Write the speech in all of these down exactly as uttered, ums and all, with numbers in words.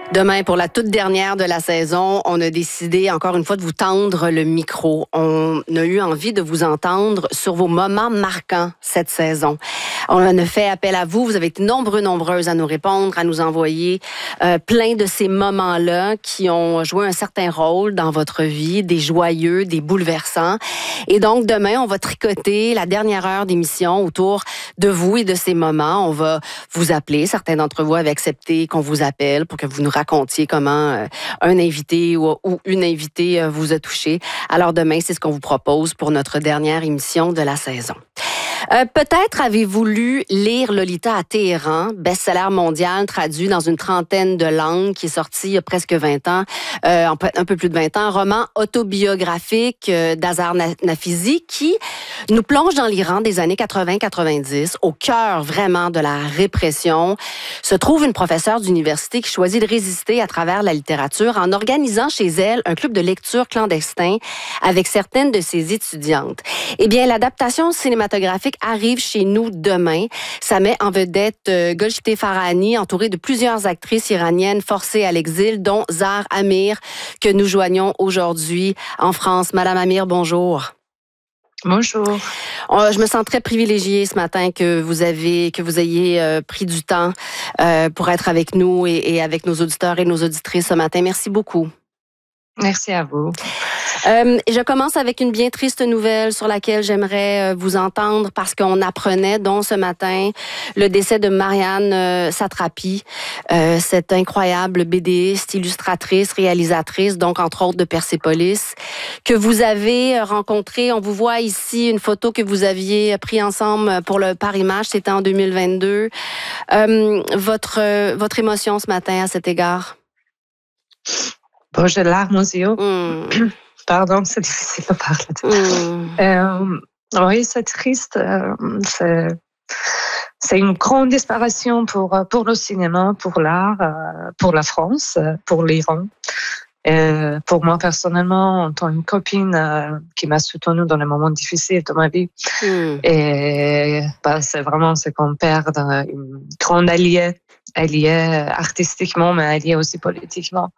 Demain, pour la toute dernière de la saison, on a décidé encore une fois de vous tendre le micro. On a eu envie de vous entendre sur vos moments marquants cette saison. On a fait appel à vous. Vous avez été nombreux, nombreuses à nous répondre, à nous envoyer euh, plein de ces moments-là qui ont joué un certain rôle dans votre vie, des joyeux, des bouleversants. Et donc, demain, on va tricoter la dernière heure d'émission autour de vous et de ces moments. On va vous appeler. Certains d'entre vous avaient accepté qu'on vous appelle pour que vous nous racontiez comment euh, un invité ou, ou une invitée euh, vous a touché. Alors demain, c'est ce qu'on vous propose pour notre dernière émission de la saison. Euh, peut-être avez-vous lu Lire Lolita à Téhéran, best-seller mondial traduit dans une trentaine de langues qui est sorti il y a presque vingt ans, euh, un peu plus de vingt ans, un roman autobiographique euh, d'Azar Nafizi qui nous plonge dans l'Iran des années quatre-vingts quatre-vingt-dix, au cœur vraiment de la répression. Se trouve une professeure d'université qui choisit de résister à travers la littérature en organisant chez elle un club de lecture clandestin avec certaines de ses étudiantes. Eh bien, l'adaptation cinématographique arrive chez nous demain. Ça met en vedette euh, Golshifteh Farahani, entourée de plusieurs actrices iraniennes forcées à l'exil, dont Zahar Amir, que nous joignons aujourd'hui en France. Madame Amir, bonjour. Bonjour. Euh, je me sens très privilégiée ce matin que vous avez, que vous ayez euh, pris du temps euh, pour être avec nous et, et avec nos auditeurs et nos auditrices ce matin. Merci beaucoup. Merci à vous. Euh, je commence avec une bien triste nouvelle sur laquelle j'aimerais vous entendre parce qu'on apprenait donc ce matin le décès de Marianne euh, Satrapi, euh, cette incroyable BDiste, illustratrice, réalisatrice, donc entre autres de Persépolis, que vous avez rencontrée. On vous voit ici une photo que vous aviez prise ensemble pour le Par Image, c'était en deux mille vingt-deux. Euh, votre, votre émotion ce matin à cet égard? Bon, j'ai larmes aux yeux. Mm. Pardon, c'est difficile de parler. Mm. Euh, oui, c'est triste. Euh, c'est, c'est une grande disparition pour, pour le cinéma, pour l'art, euh, pour la France, pour l'Iran. Et pour moi, personnellement, en tant que copine euh, qui m'a soutenue dans les moments difficiles de ma vie. Mm. Et bah, c'est vraiment, c'est qu'on perd une grande alliée, alliée artistiquement, mais alliée aussi politiquement.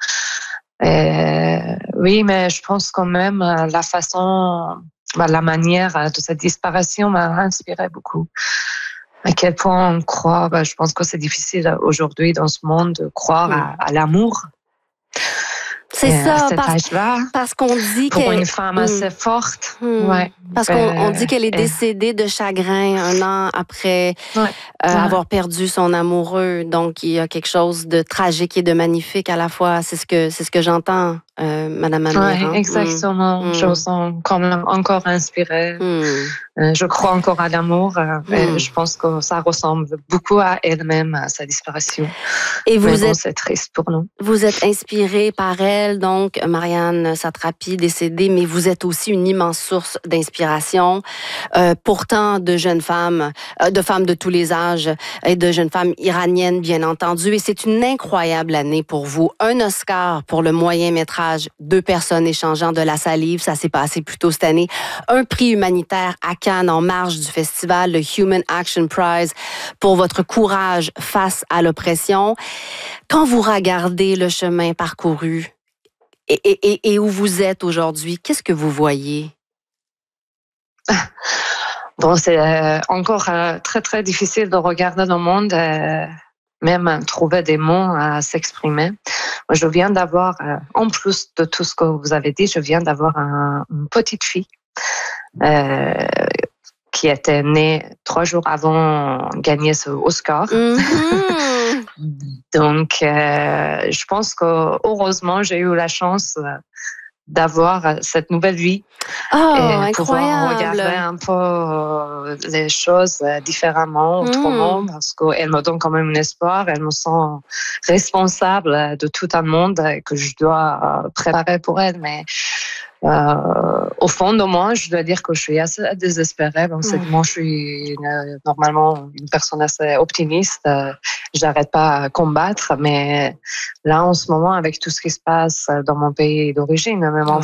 Et oui, mais je pense quand même la façon, la manière de cette disparition m'a inspiré beaucoup. À quel point on croit, je pense que c'est difficile aujourd'hui dans ce monde de croire à, à l'amour. C'est et ça, à cet parce, âge-là, parce qu'on dit pour que... une femme assez forte. Mmh. Ouais. Parce qu'on on dit qu'elle est décédée de chagrin un an après ouais. euh, ouais. avoir perdu son amoureux. Donc, il y a quelque chose de tragique et de magnifique à la fois. C'est ce que, c'est ce que j'entends, euh, Madame Amir. Oui, hein? exactement. Mmh. Je me sens quand même encore inspirée. Mmh. Euh, je crois encore à l'amour. Euh, mmh. Et je pense que ça ressemble beaucoup à elle-même, à sa disparition. Et vous Mais bon, êtes, c'est triste pour nous. Vous êtes inspirée par elle, donc Marianne Satrapi, décédée, mais vous êtes aussi une immense source d'inspiration euh, pour tant de jeunes femmes, euh, de femmes de tous les âges et de jeunes femmes iraniennes, bien entendu. Et c'est une incroyable année pour vous. Un Oscar pour le moyen-métrage, deux personnes échangeant de la salive, ça s'est passé plus tôt cette année. Un prix humanitaire à Cannes en marge du festival, le Human Action Prize, pour votre courage face à l'oppression. Quand vous regardez le chemin parcouru et, et, et où vous êtes aujourd'hui, qu'est-ce que vous voyez? Bon, c'est euh, encore euh, très, très difficile de regarder le monde, euh, même trouver des mots à s'exprimer. Moi, je viens d'avoir, euh, en plus de tout ce que vous avez dit, je viens d'avoir un, une petite fille euh, qui était née trois jours avant de gagner ce Oscar. Mm-hmm. Donc, euh, je pense que heureusement, j'ai eu la chance euh, d'avoir cette nouvelle vie oh, et incroyable. pouvoir regarder un peu euh, les choses différemment, autrement, mm. parce qu'elle me donne quand même un espoir. Elle me sent responsable de tout un monde que je dois préparer pour elle. Mais euh, au fond de moi, je dois dire que je suis assez désespérée. Bon, c'est que moi, je suis une, normalement une personne assez optimiste. Euh, je n'arrête pas à combattre, mais là, en ce moment, avec tout ce qui se passe dans mon pays d'origine, même en